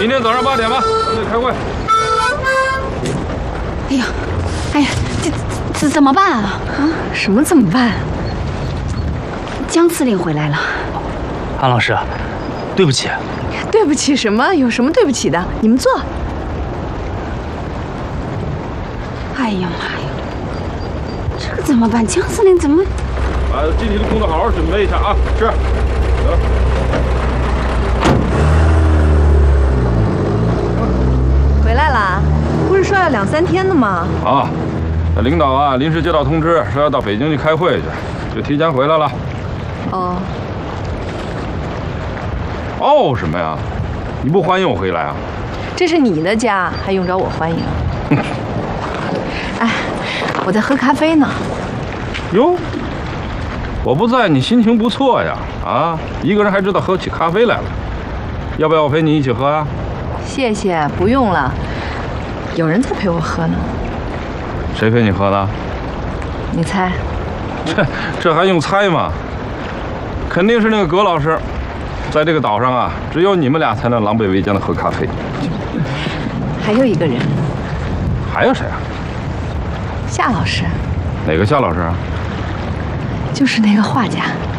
明天早上8点吧，咱们开会。 哎呀，哎呀，这怎么办啊？啊， 什么怎么办？ 江司令回来了。 安老师，对不起。 对不起什么？有什么对不起的？你们坐。 哎呀妈呀，这个怎么办？江司令怎么？ 把集体的工作好好准备一下啊！是。走。 回来啦？不是说要2、3天的吗？ 啊，领导啊临时接到通知，说要到北京去开会去，就提前回来了。 哦。 哦什么呀？你不欢迎我回来啊？ 这是你的家，还用着我欢迎？哎，我在喝咖啡呢。 哟，我不在，你心情不错呀？啊，一个人还知道喝起咖啡来了。要不要我陪你一起喝啊？ 谢谢，不用了，有人在陪我喝呢。 谁陪你喝呢？ 你猜？ 这还用猜吗？肯定是那个葛老师。在这个岛上啊，只有你们俩才能狼狈为奸的喝咖啡。 还有一个人。 还有谁啊？ 夏老师。 哪个夏老师啊？ 就是那个画家。